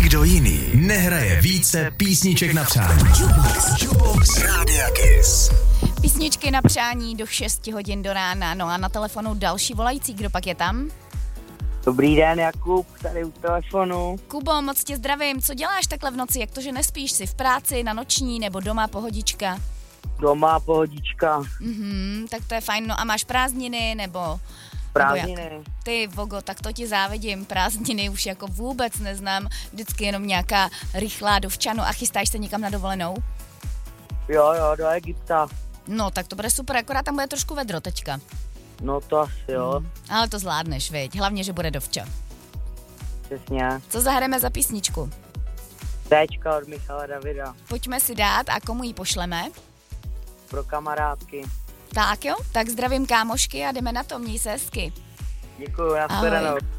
Nikdo jiný nehraje více písniček na přání. Jukebox Rádia Kiss. Písničky na přání do 6 hodin do rána. No a na telefonu další volající, kdo pak je tam? Dobrý den, Jakub, tady u telefonu. Kubo, moc tě zdravím. Co děláš takhle v noci? Jak to, že nespíš? Jsi v práci, na noční nebo doma pohodička? Doma pohodička. Tak to je fajn. No a máš prázdniny nebo... Prázdniny. Ty, Vogo, tak to ti závidím. Prázdniny už jako vůbec neznám. Vždycky jenom nějaká rychlá dovčanu. A chystáš se někam na dovolenou? Jo, do Egypta. No, tak to bude super, akorát tam bude trošku vedro teďka. No to asi jo. Ale to zvládneš, viď? Hlavně, že bude dovča. Přesně. Co zahrajeme za písničku? Téčka od Michala Davida. Pojďme si dát a komu ji pošleme? Pro kamarádky. Tak jo, tak zdravím kámošky a jdeme na to, měj se hezky. Děkuju, nashledanou. Ahoj.